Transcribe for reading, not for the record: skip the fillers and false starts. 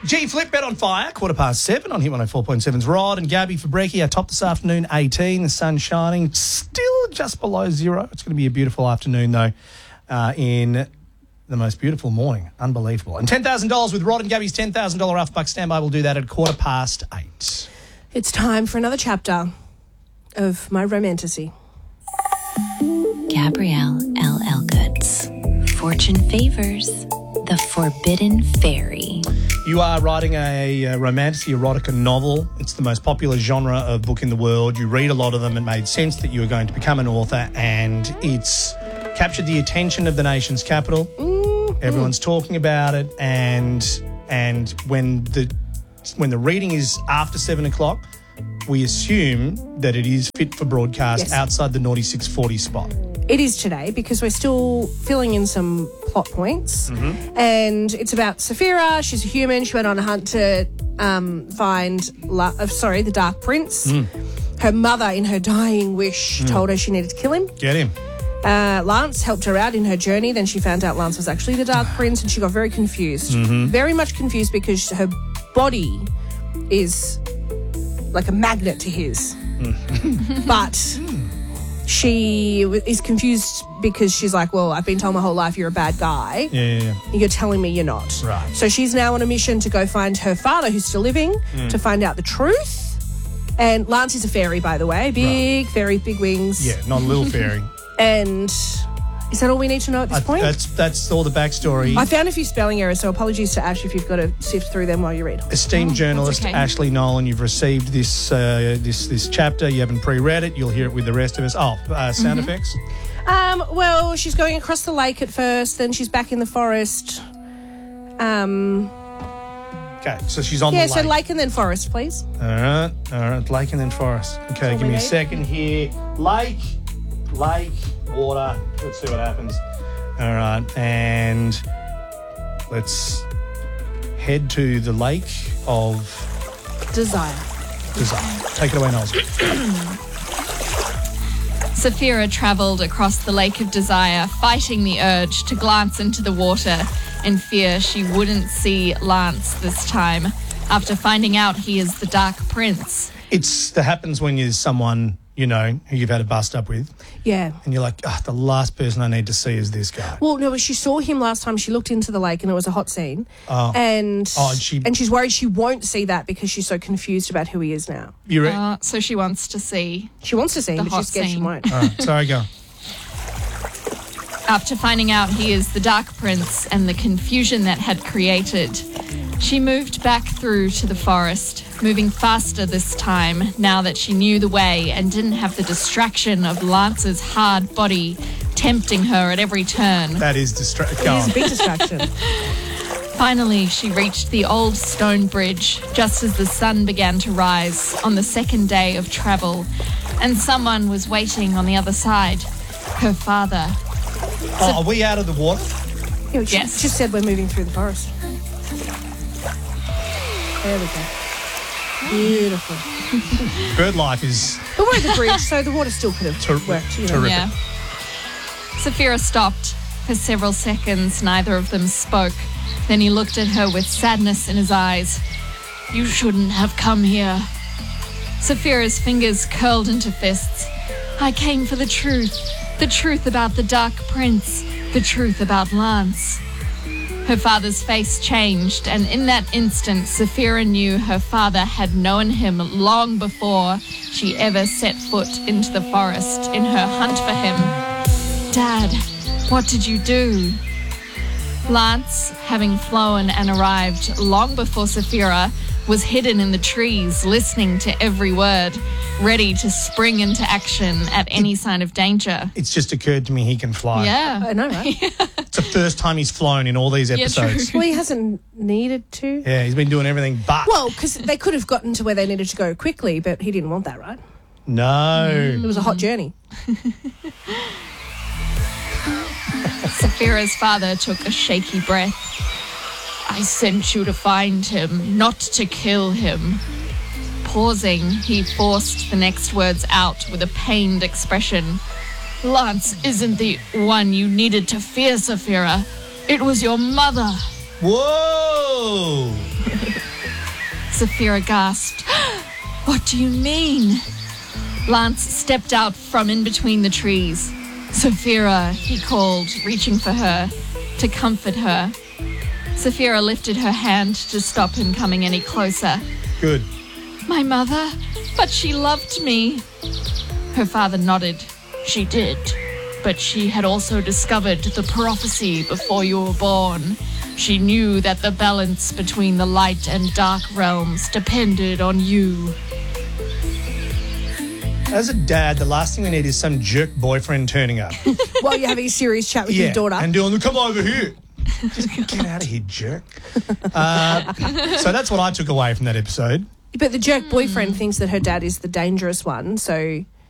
G-Flip bet on fire, 7:15 on Hit 104.7's Rod and Gabby for Brekkie. Our top this afternoon, 18. The sun shining, still just below zero. It's going to be a beautiful afternoon, though, in the most beautiful morning. Unbelievable. And $10,000 with Rod and Gabby's $10,000 Alpha Bucks standby. We'll do that at 8:15. It's time for another chapter of my romantasy. Gabrielle L. Elgoods. Fortune favors the Forbidden Fairy. You are writing a romantasy erotica novel. It's the most popular genre of book in the world. You read a lot of them. It made sense that you were going to become an author, and it's captured the attention of the nation's capital. Mm-hmm. Everyone's talking about it, and when the reading is after 7 o'clock, we assume that it is fit for broadcast outside the naughty 6:40 spot. It is today because we're still filling in some plot points. Mm-hmm. And it's about Saphira. She's a human. She went on a hunt to find the Dark Prince. Mm. Her mother, in her dying wish, told her she needed to kill him. Get him. Lance helped her out in her journey. Then she found out Lance was actually the Dark Prince, and she got very confused. Mm-hmm. Very much confused because her body is like a magnet to his. But she is confused because she's like, well, I've been told my whole life you're a bad guy. Yeah. You're telling me you're not. Right. So she's now on a mission to go find her father, who's still living, to find out the truth. And Lance is a fairy, by the way. Big fairy, big wings. Yeah, not a little fairy. And is that all we need to know at this point? That's all the backstory. I found a few spelling errors, so apologies to Ash if you've got to sift through them while you read. Esteemed journalist Ashley Nolan, you've received this this chapter. You haven't pre-read it. You'll hear it with the rest of us. Sound effects? Well, she's going across the lake at first, then she's back in the forest. Okay, so she's on the lake. Yeah, so lake and then forest, please. All right, lake and then forest. Okay, give me a second here. Lake, water. Let's see what happens. All right, and let's head to the lake of Desire. Take it away, Noel. Saphira travelled across the Lake of Desire, fighting the urge to glance into the water in fear she wouldn't see Lance this time, after finding out he is the Dark Prince. That happens when you're someone, you know, who you've had a bust up with. Yeah. And you're like, the last person I need to see is this guy. Well, no, she saw him last time. She looked into the lake and it was a hot scene. Oh. And she's worried she won't see that because she's so confused about who he is now. You ready? So she wants to see. She wants to see him, but she's scared she won't. All right, sorry, go. After finding out he is the Dark Prince and the confusion that had created, she moved back through to the forest, moving faster this time now that she knew the way and didn't have the distraction of Lance's hard body tempting her at every turn. That is It is a big distraction. Finally, she reached the old stone bridge just as the sun began to rise on the second day of travel, and someone was waiting on the other side. Her father. Are we out of the water? Yeah, she just said we're moving through the forest. There we go. Beautiful. Bird life is... But we're at the bridge, so the water still could have worked. You know. Terrific. Yeah. Saphira stopped. For several seconds, neither of them spoke. Then he looked at her with sadness in his eyes. You shouldn't have come here. Saphira's fingers curled into fists. I came for the truth about the Dark Prince, the truth about Lance. Her father's face changed, and in that instant, Saphira knew her father had known him long before she ever set foot into the forest in her hunt for him. Dad, what did you do? Lance, having flown and arrived long before Saphira, was hidden in the trees, listening to every word, ready to spring into action at any sign of danger. It's just occurred to me he can fly. Yeah. I know, right? It's the first time he's flown in all these episodes. Well, he hasn't needed to. Yeah, he's been doing everything but. Well, because they could have gotten to where they needed to go quickly, but he didn't want that, right? No. It was a hot journey. Saphira's father took a shaky breath. I sent you to find him, not to kill him. Pausing, he forced the next words out with a pained expression. Lance isn't the one you needed to fear, Saphira. It was your mother. Whoa! Saphira gasped. What do you mean? Lance stepped out from in between the trees. Saphira, he called, reaching for her, to comfort her. Saphira lifted her hand to stop him coming any closer. Good. My mother? But she loved me. Her father nodded. She did. But she had also discovered the prophecy before you were born. She knew that the balance between the light and dark realms depended on you. As a dad, the last thing we need is some jerk boyfriend turning up. While you're having a serious chat with your daughter. And doing, come over here. Just get out of here, jerk. So that's what I took away from that episode. But the jerk boyfriend thinks that her dad is the dangerous one, so